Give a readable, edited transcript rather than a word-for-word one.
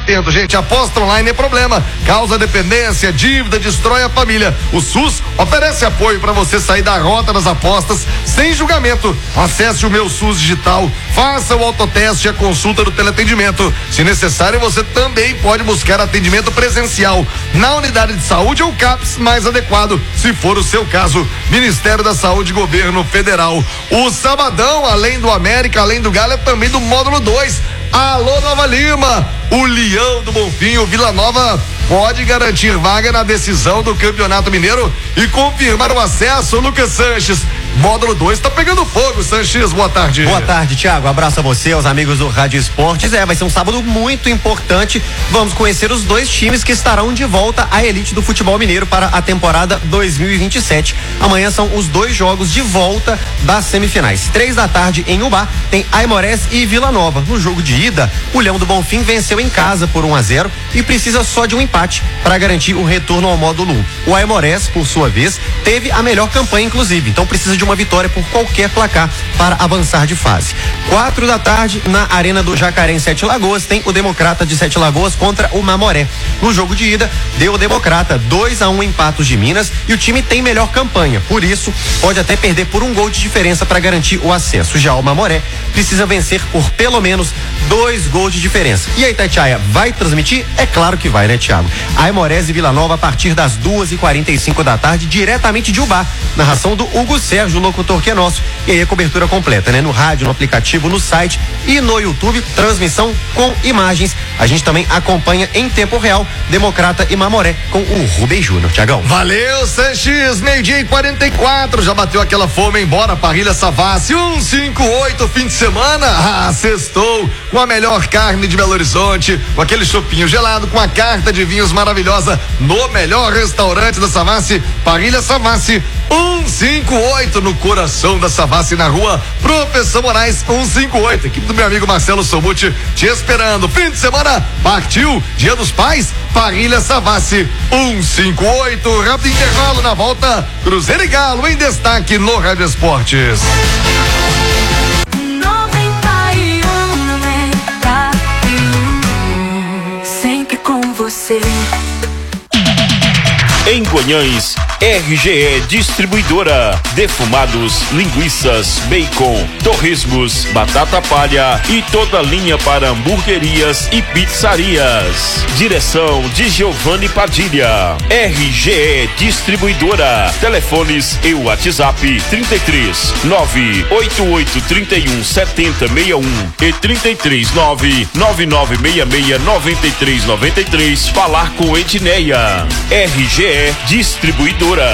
atento, gente. Aposta online é problema. Causa dependência, dívida, destrói a família. O SUS oferece apoio para você sair da rota das apostas sem julgamento. Acesse o Meu SUS Digital, faça o autoteste e a consulta do teleatendimento. Se necessário, você também pode buscar atendimento presencial na unidade de saúde ou CAPS mais adequado, se for o seu caso. Ministério da Saúde, Governo Federal. O sabadão, além do América, além do Galo, é também do módulo 2. Alô, Nova Lima, o Leão do Bonfim, o Vila Nova pode garantir vaga na decisão do Campeonato Mineiro e confirmar o acesso. Lucas Sanches, módulo 2 tá pegando fogo. Sanches, boa tarde. Boa tarde, Thiago, abraço a você, aos amigos do Rádio Esportes. Vai ser um sábado muito importante. Vamos conhecer os dois times que estarão de volta à elite do futebol mineiro para a temporada 2027. Amanhã são os dois jogos de volta das semifinais. 3 da tarde em Ubá tem Aimorés e Vila Nova. No jogo de ida, o Leão do Bonfim venceu em casa por 1-0 e precisa só de um empate para garantir o retorno ao módulo 1. O Aimorés, por sua vez, teve a melhor campanha, inclusive, então precisa de uma vitória por qualquer placar para avançar de fase. 4 da tarde, na Arena do Jacaré, em Sete Lagoas, tem o Democrata de Sete Lagoas contra o Mamoré. No jogo de ida, deu o Democrata 2-1 em Patos de Minas e o time tem melhor campanha, por isso pode até perder por 1 gol de diferença para garantir o acesso. Já o Mamoré precisa vencer por pelo menos 2 gols de diferença. E a Itatiaia vai transmitir? É claro que vai, né, Thiago? Aimorés e Vila Nova a partir das 2h45 da tarde, diretamente de Ubá. Narração do Hugo Sérgio, o locutor que é nosso. E aí a cobertura completa, né? No rádio, no aplicativo, no site e no YouTube, transmissão com imagens. A gente também acompanha em tempo real Democrata e Mamoré com o Rubem Júnior. Thiagão. Valeu, Sanches, 12h44, já bateu aquela fome, embora Parrilha Savassi, 158, fim de semana, sextou, com a melhor carne de Belo Horizonte, com aquele chopinho gelado, com a carta de vinhos maravilhosa, no melhor restaurante da Savassi, Parrilha Savassi, 158, no coração da Savassi, na rua Professor Moraes, 158, equipe do meu amigo Marcelo Somuti te esperando. Fim de semana, partiu, Dia dos Pais, Parrilha Savassi, 158, rápido intervalo, na volta, Cruzeiro e Galo em destaque no Rádio Esportes. Sempre com você. Em Guanhães, RGE Distribuidora, defumados, linguiças, bacon, torresmos, batata palha e toda linha para hamburguerias e pizzarias. Direção de Giovanni Padilha. RGE Distribuidora. Telefones e WhatsApp 33 988 31 70 61 e 33 99966 9393. Falar com Edneia. RGE Distribuidora.